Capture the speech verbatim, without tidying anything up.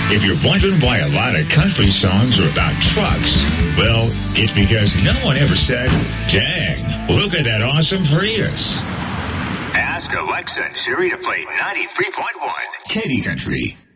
If you're wondering why a lot of country songs are about trucks, well, it's because no one ever said, dang, look at that awesome Prius. Ask Alexa and Siri to play ninety-three point one Katy Country.